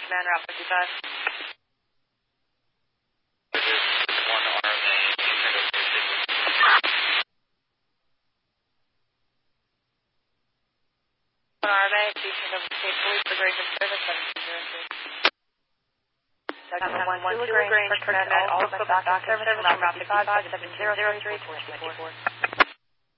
Man Route 55. RMA, Beacon of the State Police, the Grade of Service, 1703. Number 1, Lagrange, Kirkman, also back service from Route 55, 7003, 424.